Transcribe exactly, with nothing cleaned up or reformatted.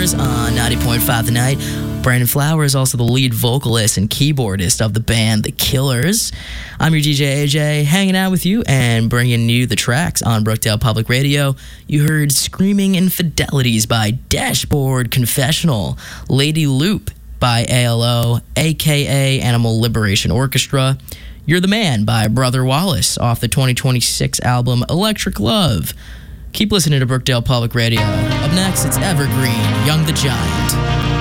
Flowers on ninety point five The Night. Brandon Flowers, also the lead vocalist and keyboardist of the band The Killers. I'm your D J A J, hanging out with you and bringing you the tracks on Brookdale Public Radio. You heard Screaming Infidelities by Dashboard Confessional, Lady Loop by A L O, aka Animal Liberation Orchestra. You're the Man by Brother Wallace off the twenty twenty-six album Electric Love. Keep listening to Brookdale Public Radio. Up next, it's Evergreen, Young the Giant.